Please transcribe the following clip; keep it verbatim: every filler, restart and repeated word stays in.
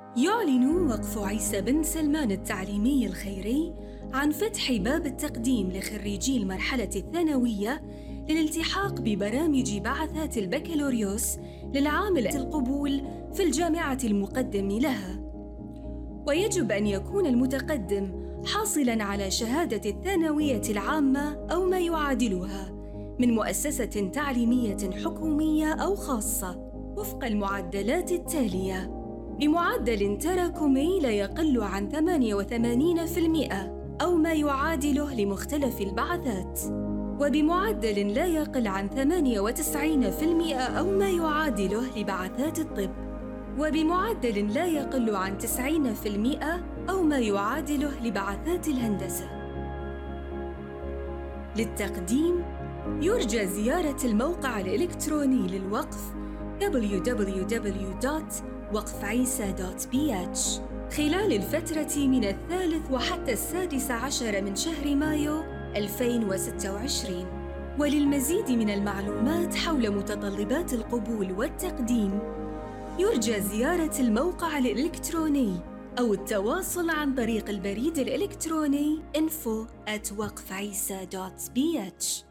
يعلن وقف عيسى بن سلمان التعليمي الخيري عن فتح باب التقديم لخريجي المرحلة الثانوية للالتحاق ببرامج بعثات البكالوريوس للعام القبول في الجامعة المقدم لها. ويجب أن يكون المتقدم حاصلاً على شهادة الثانوية العامة أو ما يعادلها من مؤسسة تعليمية حكومية أو خاصة وفق المعدلات التالية: بمعدل تراكمي لا يقل عن ثمانية وثمانين بالمئة أو ما يعادله لمختلف البعثات، وبمعدل لا يقل عن ثمانية وتسعين بالمئة أو ما يعادله لبعثات الطب، وبمعدل لا يقل عن تسعين بالمئة أو ما يعادله لبعثات الهندسة. للتقديم يرجى زيارة الموقع الإلكتروني للوقف دبليو دبليو دبليو دوت وقف عيسى دوت بي إتش خلال الفترة من الثالث وحتى السادس عشر من شهر مايو ألفين وستة وعشرين. وللمزيد من المعلومات حول متطلبات القبول والتقديم يرجى زيارة الموقع الإلكتروني أو التواصل عن طريق البريد الإلكتروني info at وقف عيسى دوت بي إتش.